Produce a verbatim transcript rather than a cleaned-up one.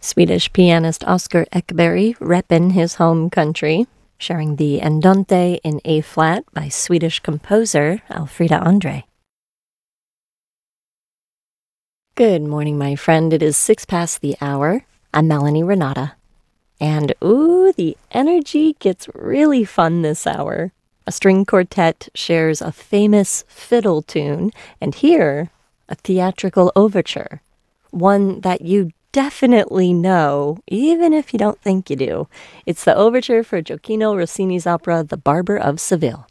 Swedish pianist Oscar Ekberg reppin' his home country, sharing the Andante in A-flat by Swedish composer Alfreda Andre. Good morning, my friend. It is six past the hour. I'm Melanie Renata. And ooh, the energy gets really fun this hour. A string quartet shares a famous fiddle tune, and here, a theatrical overture. One that you definitely know, even if you don't think you do. It's the overture for Gioacchino Rossini's opera, The Barber of Seville.